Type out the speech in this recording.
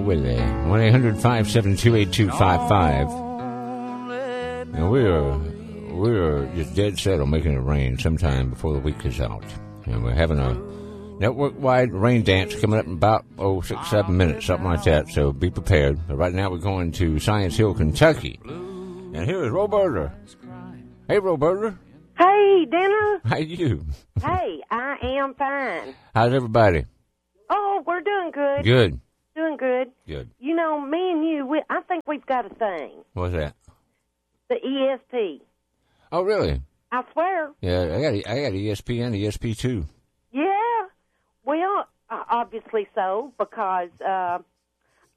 Willie. 1-800-572-8255. And we're just dead set on making it rain sometime before the week is out. And we're having a network-wide rain dance coming up in about 6-7 minutes, something like that. So be prepared. But right now we're going to Science Hill, Kentucky. And here is Roberta. Hey, Roberta. Hey, Dinner. How you? Hey, I am fine. How's everybody? Oh, we're doing good. Good. Doing good. Good. You know, me and you, I think we've got a thing. What's that? The ESP. Oh, really? I swear. Yeah, I got ESPN, ESP2. Yeah. Well, obviously so, because